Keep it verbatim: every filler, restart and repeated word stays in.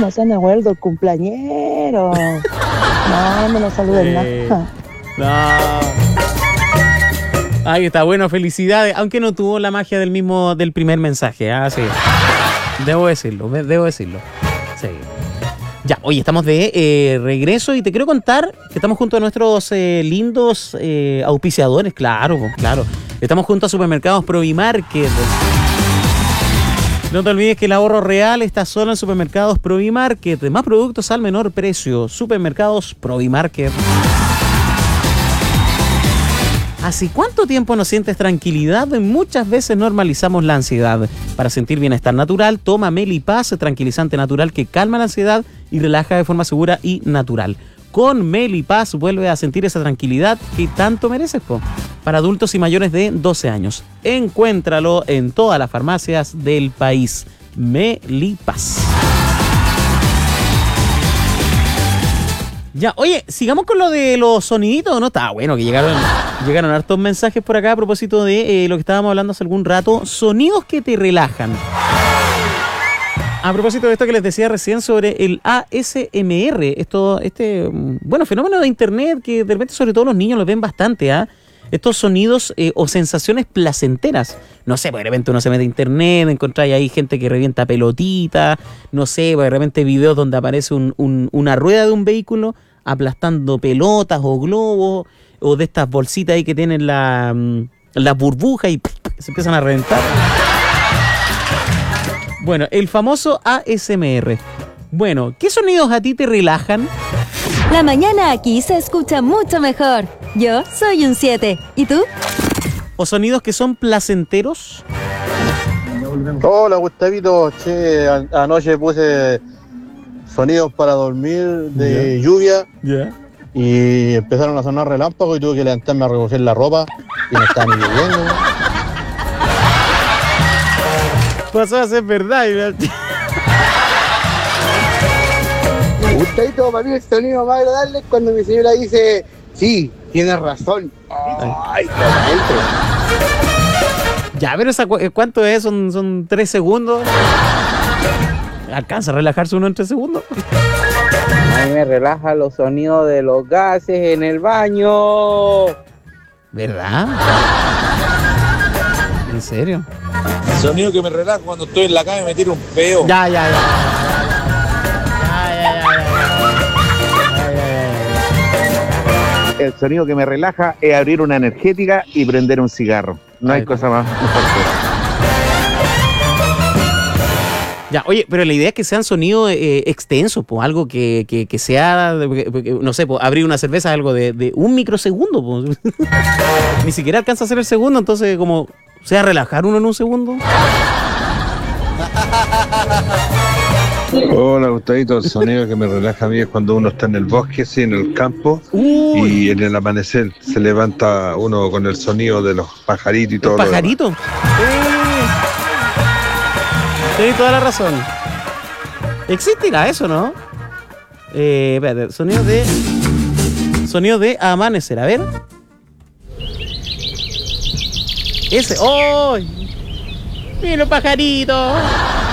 no se han devuelto el cumpleañero. No, no nos saluden Eh, nada. No. Ahí está, bueno, felicidades. Aunque no tuvo la magia del mismo, del primer mensaje. Ah, sí. Debo decirlo, me- debo decirlo. Sí. Ya, oye, estamos de eh, regreso y te quiero contar que estamos junto a nuestros eh, lindos eh, auspiciadores, claro, claro. Estamos junto a Supermercados Provimarket. No te olvides que el ahorro real está solo en Supermercados Provimarket. Más productos al menor precio. Supermercados Provimarket. ¿Hace cuánto tiempo no sientes tranquilidad? Muchas veces normalizamos la ansiedad. Para sentir bienestar natural, toma Melipaz, tranquilizante natural que calma la ansiedad y relaja de forma segura y natural. Con Melipaz vuelve a sentir esa tranquilidad que tanto mereces, po. Para adultos y mayores de doce años. Encuéntralo en todas las farmacias del país. Melipaz. Ya, oye, sigamos con lo de los soniditos, ¿no? Está bueno que llegaron, llegaron hartos mensajes por acá a propósito de eh, lo que estábamos hablando hace algún rato. Sonidos que te relajan. A propósito de esto que les decía recién sobre el A S M R, esto, este, bueno, fenómeno de internet que de repente sobre todo los niños lo ven bastante, ¿ah? Estos sonidos eh, o sensaciones placenteras. No sé, pues de repente uno se mete a internet, encontráis ahí gente que revienta pelotita, no sé, pues de repente videos donde aparece un, un, una rueda de un vehículo aplastando pelotas o globos, o de estas bolsitas ahí que tienen la, las burbujas y se empiezan a reventar. Bueno, el famoso A S M R. Bueno, ¿qué sonidos a ti te relajan? La mañana aquí se escucha mucho mejor. Yo soy un siete. ¿Y tú? ¿O sonidos que son placenteros? Hola Gustavito, che, an- anoche puse sonidos para dormir de Ya. lluvia Ya. y empezaron a sonar relámpagos y tuve que levantarme a recoger la ropa y no estaba ni lloviendo. Pasó a ser verdad. Gustavito, para mí el sonido más agradable es cuando mi señora dice, sí, tienes razón. Ay, totalmente. Ya, pero esa, cu- ¿cuánto es? ¿Son, son tres segundos? ¿Alcanza a relajarse uno en tres segundos? A mí me relaja los sonidos de los gases en el baño. ¿Verdad? ¿En serio? El sonido que me relaja cuando estoy en la cama y me tiro un peo. Ya, ya, ya. Ya, ya, ya, ya. Ya, ya, ya. El sonido que me relaja es abrir una energética y prender un cigarro. No Ahí hay está. cosa más mejor que eso. Ya, oye, pero la idea es que sean sonidos eh, extensos, pues algo que, que, que sea, porque- porque, no sé, pues abrir una cerveza es algo de, de un microsegundo, pues. Ni siquiera alcanza a hacer el segundo, entonces como sea relajar uno en un segundo. Hola Gustavito, el sonido que me relaja a mí es cuando uno está en el bosque, sí, en el campo, Uy, y en el amanecer se levanta uno con el sonido de los pajaritos y todo los lo demás. pajaritos. Tienes toda la razón. Existirá eso, ¿no? Eh, espérate, sonido de. Sonido de amanecer, a ver. Ese. ¡Oh! ¡Mira los pajaritos!